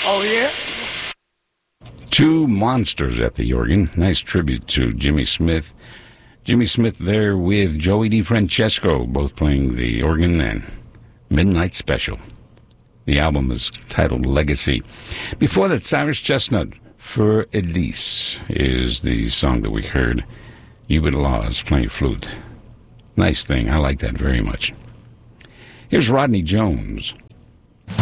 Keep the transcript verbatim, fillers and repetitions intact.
Oh, yeah? Two monsters at the organ. Nice tribute to Jimmy Smith. Jimmy Smith there with Joey DeFrancesco, both playing the organ and Midnight Special. The album is titled Legacy. Before that, Cyrus Chestnut, For Elise, is the song that we heard. Hubert Laws playing flute. Nice thing. I like that very much. Here's Rodney Jones.